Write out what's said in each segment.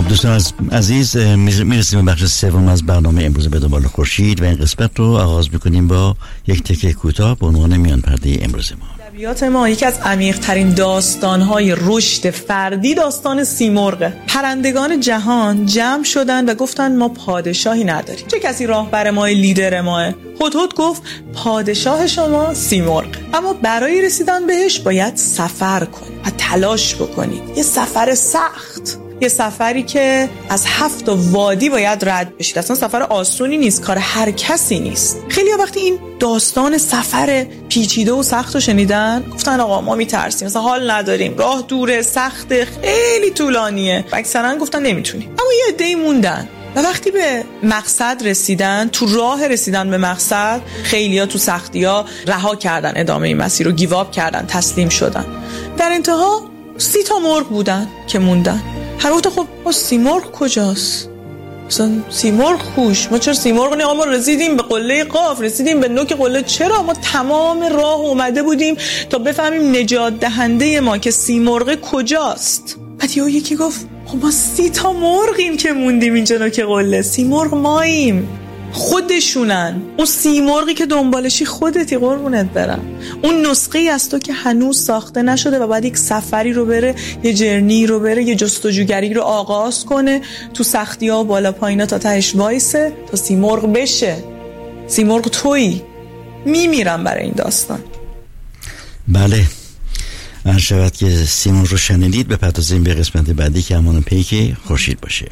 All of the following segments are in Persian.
دوستان عزیز، میرسیم به بخش سوم از برنامه امروز به دنبال خورشید و این قسمت رو آغاز میکنیم با یک تکه کوتاه به عنوان میان پرده امروز ما. ادبیات ما یکی از عمیق‌ترین داستان‌های رشد فردی داستان سیمرغه. پرندگان جهان جمع شدن و گفتن ما پادشاهی نداریم. چه کسی راهبر ما، لیدر ماه؟ هدهد گفت پادشاه شما سیمرغ، اما برای رسیدن بهش باید سفر کنید و تلاش بکنید. یه سفر سخت، یه سفری که از 7 وادی باید رد بشید. اصلا سفر آسونی نیست، کار هر کسی نیست. خیلی وقتی این داستان سفر پیچیده و سخت رو شنیدن گفتن آقا ما میترسیم، مثلا حال نداریم، راه دوره، سخته، خیلی طولانیه. اکثرا گفتن نمیتونیم. اما یه عده‌ای موندن و وقتی به مقصد رسیدن، تو راه رسیدن به مقصد، خیلیا تو سختی‌ها رها کردن ادامه این مسیر رو، گیواب کردن، تسلیم شدن. در انتها 30 تا مرغ بودن که موندن. هر وقت خب سیمرغ کجاست؟ مثلا سیمرغ خوش، ما چرا سیمرغ نه؟ ما رسیدیم به قله قاف، رسیدیم به نوک قله. چرا؟ ما تمام راه اومده بودیم تا بفهمیم نجات دهنده ما که سیمرغ کجاست. بعد یکی گفت خب ما 30 تا مرغیم که موندیم اینجا نوک قله. سیمرغ ماییم، خودشونن. اون سیمرغی که دنبالشی خودتی، قربونت برم. اون نسخه ای از تو که هنوز ساخته نشده و بعد یک سفری رو بره، یه جرنی رو بره، یه جستجوگری رو آغاز کنه، تو سختی ها و بالا پایینا تا تهش وایسه تا سیمرغ بشه. سیمرغ تویی. میمیرم برای این داستان. بله، هر شود که سیمرغ رو شنیدید، بپردازیم به قسمت بعدی که همان پیک خورشید باشه.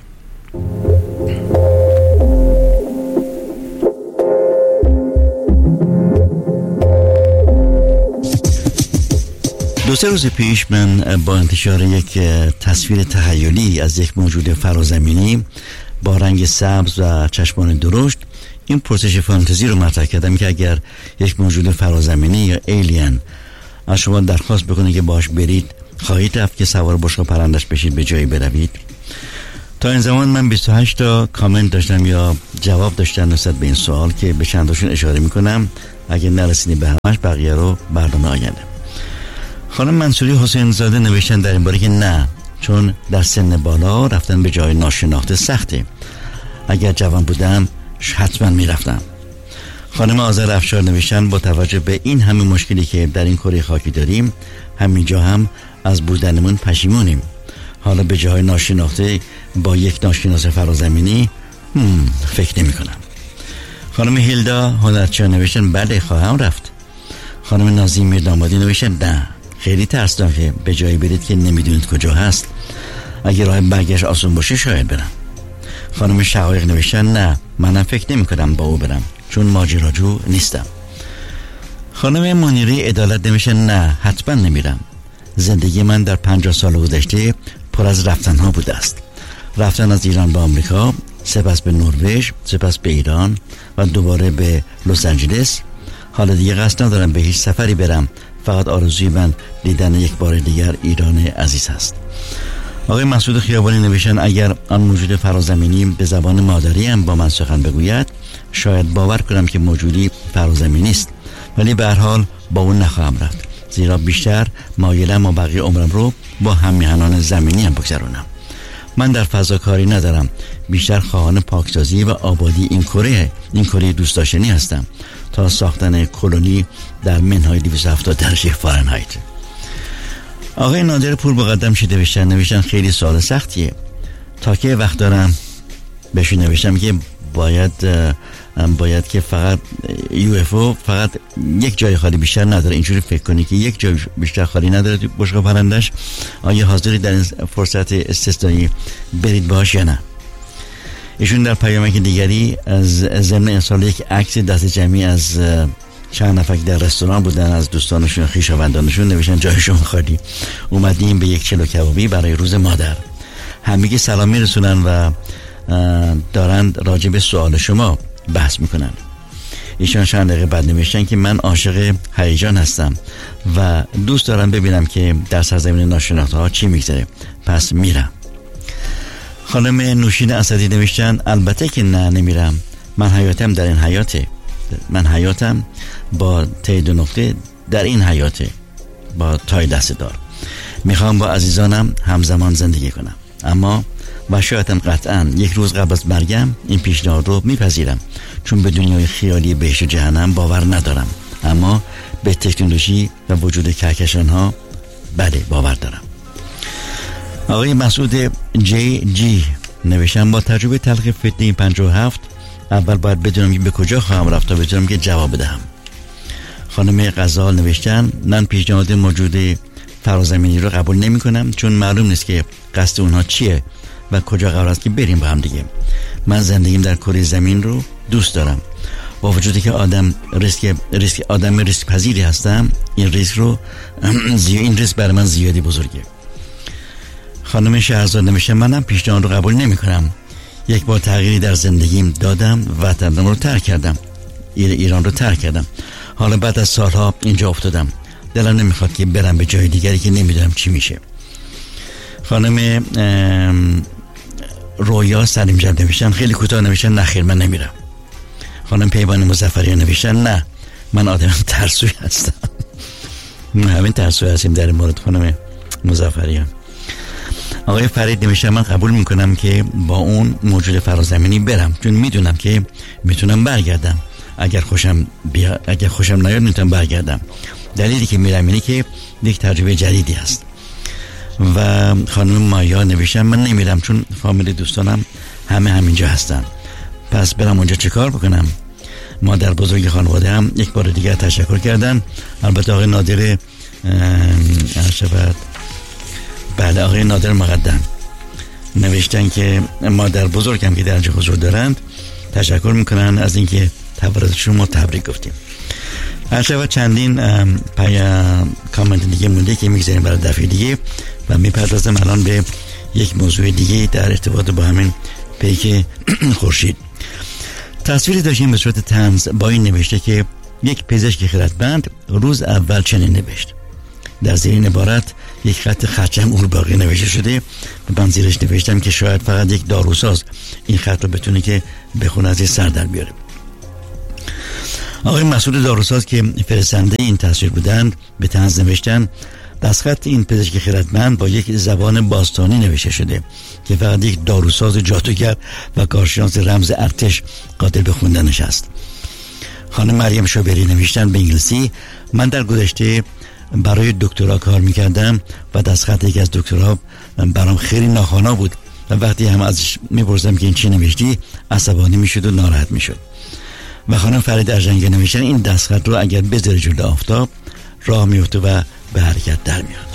دو سه روز پیش من با انتشار یک تصویر تخیلی از یک موجود فرازمینی با رنگ سبز و چشمان درشت این پرسش فانتزی رو مطرح کردم که اگر یک موجود فرازمینی یا ایلین از شما درخواست بکنه که باش برید، خواهید رفت که سوار بشقاب پرندش بشید، به جایی بروید؟ تا این زمان من 28 تا کامنت داشتم یا جواب داشتم نسبت به این سوال که به چنداشون اشاره میکنم. اگر نرسیدیم به همش، بقیه رو برنامه آینده. خانم منصوری حسین زاده نوشتن در این باره که نه، چون در سن بالا رفتن به جای ناشناخته سخته. اگر جوان بودم حتما میرفتم. خانم آذر افشار نوشتن با توجه به این همه مشکلی که در این کره خاکی داریم، همینجا هم از بودنمون پشیمونیم. حالا به جای ناشناخته با یک ناشناس فرازمینی فکر نمی کنم. خانم هیلدا هنرچیان نوشتن بله خواهم رفت. خانم نازیم میردامادی نوشتن نه، خیلی ترسناکه، به جایی برید که نمیدونید کجا هست. اگه راه برگشت آسون باشه شاید برم. خانم شقایق نوشتن نه، منم فکر نمی کنم با او برم، چون ماجراجو نیستم. خانم منیری عدالت نوشتن نه، حتما نمیرم. زندگی من در 50 سال گذشته پر از رفتنها بوده است. رفتن از ایران به آمریکا، سپس به نروژ، سپس به ایران و دوباره به لس آنجلس. حالا دیگه قصد ندارم به هیچ سفری برم، فقط آرزوی من دیدن یک بار دیگر ایران عزیز هست. آقای مسعود خیابانی نوشتن اگر آن موجود فرازمینی به زبان مادری هم با من سخن بگوید، شاید باور کنم که موجودی فرازمینی است، ولی به هر حال با اون نخواهم رفت، زیرا بیشتر مایلم و بقیه عمرم رو با هم‌میهنان زمینی هم بگذرونم. من در فضا کاری ندارم، بیشتر خواهان پاکسازی و آبادی این کره دوست داشتنی هستم تا ساختن کلونی در منهای 270 درجه فارنهایت. آقای نادر پور مقدم شده نوشتن خیلی سوال سختیه. تا که وقت دارم بهشون نوشتم که باید که فقط UFO فقط یک جای خالی بیشتر نداره. اینجوری فکر کنی که یک جای بیشتر خالی نداره تو بشقاب پرندش. آیا حاضری در این فرصت استثنایی برید باش یا نه؟ ایشون در پیامک دیگری از ضمن ارسال یک عکس دست جمعی از چند نفر در رستوران بودن از دوستانشون خویشاوندانشون نوشتن جایشون خالی، اومدیم به یک چلو کبابی برای روز مادر. همگی سلام میرسونن و دارند راجع به سوال شما بحث میکنن. ایشان چند دقیقه بعد نوشتن که من عاشق هیجان هستم و دوست دارم ببینم که در سرزمین ناشناخته ها چی میگذره، پس میرم. خانم نوشین اسدی نوشتن البته که نه، نمیرم. من حیاتم در این حیاته. من حیاتم با تی 2 نقطه در این حیاته، با تای دست دار. میخوام با عزیزانم همزمان زندگی کنم، اما و شاید هم قطعا یک روز قبل از مرگم این پیشنهاد رو میپذیرم، چون به دنیای خیالی بهشت و جهنم باور ندارم، اما به تکنولوژی و وجود کهکشان ها بله باور دارم. آقای مسعود جی نوشتم با تجربه تلخ فتنه 57 اول باید بدونم که به کجا خواهم رفت تا بتونم که جواب بدهم. خانم غزال نوشتن من پیشنهاد موجود فرازمینی رو قبول نمی کنم، چون معلوم نیست که قصد اونها چیه و کجا قرار است که بریم با هم دیگه. من زندگیم در کره زمین رو دوست دارم، با وجودی که آدم ریسک پذیری هستم، این ریسک برای من زیادی بزرگه. خانم شهرزاد نمیشه منم پیشنهاد رو قبول نمی کنم. یک بار تغییری در زندگیم دادم، وطنم رو ترک کردم، ایران رو ترک کردم، حالا بعد از سالها اینجا افتادم، دلم نمیخواد که برم به جای دیگری که نمیدونم چی میشه. خانم رویا سلیم جان نوشتن خیلی کوتاه نوشتن نخیر من نمیرم. خانم پیمان مظفریان نوشتن نه من آدم ترسوی هستم. همین ترسوی هستیم در مورد خانم مظفریان. آقای فرید نوشتن من قبول میکنم که با اون موجود فرازمینی برم، چون میدونم که میتونم برگردم، اگر خوشم نیاد میتونم برگردم. دلیلی که میرم اینه که یک تجربه جدیدی هست. و خانم مایا نوشتن من نمیرم چون فامیل دوستانم همینجا هستن، پس برم اونجا چه کار بکنم؟ مادر بزرگ خانواده هم یک بار دیگر تشکر کردن. البته آقای نادر آقای نادر مقدم نوشتن که مادر بزرگم که در اینجا حضور دارند تشکر میکنن از اینکه تولدشون ما تبریک گفتیم. هر چندین کامنت دیگه مونده که میگذاریم برای دفعه دیگه و میپردازم الان به یک موضوع دیگه در ارتباط با همین پیک خورشید. تصویری داشتیم به صورت طنز با این نوشته که یک پزشک خردمند روز اول چنین نوشت. در زیر عبارت یک خط خرچنگ اورباغی نوشته شده و من زیرش نوشتم که شاید فقط یک داروساز این خط رو بتونه که بخونه از سر در بیاره. آقای مسئول داروساز که فرستنده این تصویر بودند به طنز نوشتن دستخط این پزشک خردمند با یک زبان باستانی نوشته شده که فقط یک داروساز جادوگر و کارشناس رمز ارتش قادر به خوندنش است. خانم مریم شوبری نوشتن به انگلیسی من در گذشته برای دکترا کار میکردم و دستخط یکی از دکترها برام خیلی ناخوانا بود و وقتی هم ازش میپرسم که این چی نوشتی عصبانی میشد و ناراحت میشد. و خانم فرید ارجنگی نوشتن این دستخط رو اگر بذاری جلوی آفتاب راه میفته و به حرکت در میاد.